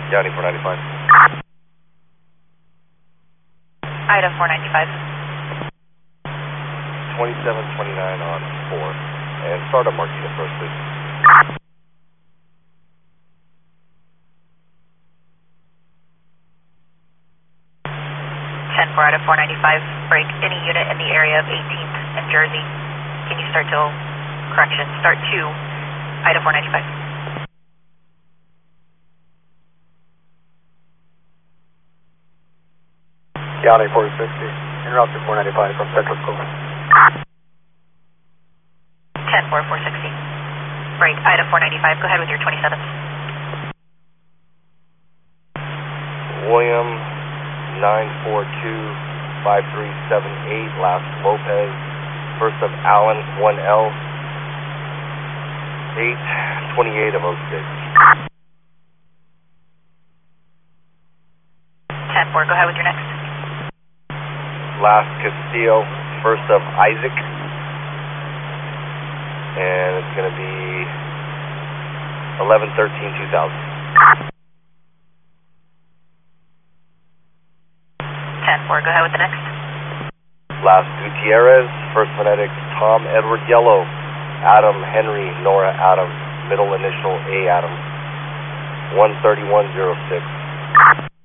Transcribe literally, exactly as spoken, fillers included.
County four ninety-five. Ida four ninety-five. twenty-seven twenty-nine on four. And start up Marquita first, please. ten four Ida four ninety-five. Break any unit in the area of eighteenth and Jersey. Can you start till, correction, start two, Ida four ninety-five. County four sixty, interrupt to four ninety-five from Central School. ten four four sixty. Break, Ida four ninety-five, go ahead with your twenty-seven. William nine four two five three seven eight, last Lopez, first of Allen one L, eight twenty-eight of oh six. ten four, go ahead with your next. Last Castillo, first of Isaac, and it's going to be eleven thirteen two thousand. ten four, go ahead with the next. Last Gutierrez, first phonetics Tom Edward Yellow, Adam Henry Nora Adam, middle initial A Adam, one thirty-one oh six.